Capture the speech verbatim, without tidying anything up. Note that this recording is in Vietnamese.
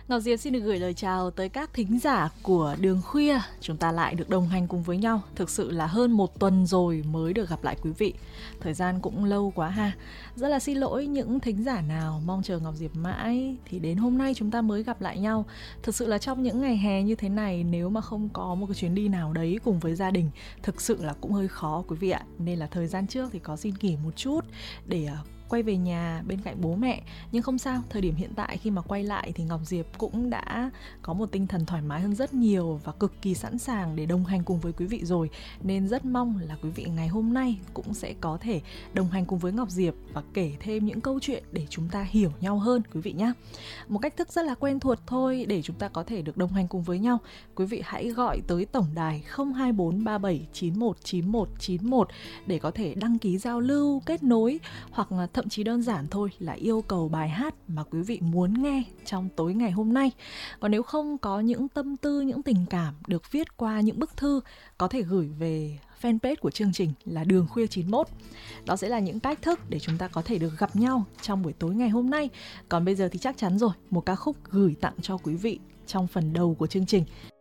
Ngọc Diệp xin được gửi lời chào tới các thính giả của Đường Khuya. Chúng ta lại được đồng hành cùng với nhau. Thực sự là hơn một tuần rồi mới được gặp lại quý vị. Thời gian cũng lâu quá ha. Rất là xin lỗi những thính giả nào mong chờ Ngọc Diệp mãi, thì đến hôm nay chúng ta mới gặp lại nhau. Thực sự là trong những ngày hè như thế này, nếu mà không có một cái chuyến đi nào đấy cùng với gia đình, thực sự là cũng hơi khó quý vị ạ. Nên là thời gian trước thì có xin nghỉ một chút để quay về nhà bên cạnh bố mẹ. Nhưng không sao, thời điểm hiện tại khi mà quay lại thì Ngọc Diệp cũng đã có một tinh thần thoải mái hơn rất nhiều và cực kỳ sẵn sàng để đồng hành cùng với quý vị rồi. Nên rất mong là quý vị ngày hôm nay cũng sẽ có thể đồng hành cùng với Ngọc Diệp và kể thêm những câu chuyện để chúng ta hiểu nhau hơn quý vị nhé. Một cách thức rất là quen thuộc thôi để chúng ta có thể được đồng hành cùng với nhau. Quý vị hãy gọi tới tổng đài không hai bốn ba bảy chín một chín một chín một để có thể đăng ký giao lưu, kết nối, hoặc là thậm chí đơn giản thôi là yêu cầu bài hát mà quý vị muốn nghe trong tối ngày hôm nay. Còn nếu không có những tâm tư, những tình cảm được viết qua những bức thư, có thể gửi về fanpage của chương trình là Đường Khuya chín mốt. Đó sẽ là những cách thức để chúng ta có thể được gặp nhau trong buổi tối ngày hôm nay. Còn bây giờ thì chắc chắn rồi, một ca khúc gửi tặng cho quý vị trong phần đầu của chương trình.